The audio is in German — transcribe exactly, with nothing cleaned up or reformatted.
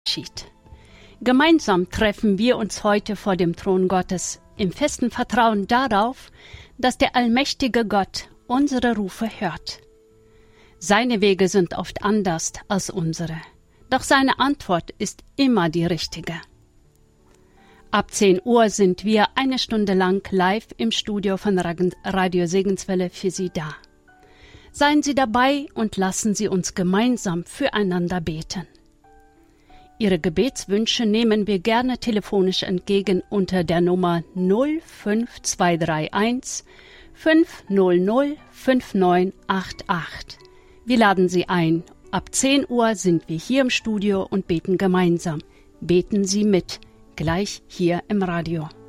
geschieht. Gemeinsam treffen wir uns heute vor dem Thron Gottes im festen Vertrauen darauf, dass der allmächtige Gott unsere Rufe hört. Seine Wege sind oft anders als unsere, doch seine Antwort ist immer die richtige. Ab zehn Uhr sind wir eine Stunde lang live im Studio von Radio Segenswelle für Sie da. Seien Sie dabei und lassen Sie uns gemeinsam füreinander beten. Ihre Gebetswünsche nehmen wir gerne telefonisch entgegen unter der Nummer null fünf zwei drei eins fünf null null fünf neun acht acht. Wir laden Sie ein. Ab zehn Uhr sind wir hier im Studio und beten gemeinsam. Beten Sie mit, gleich hier im Radio.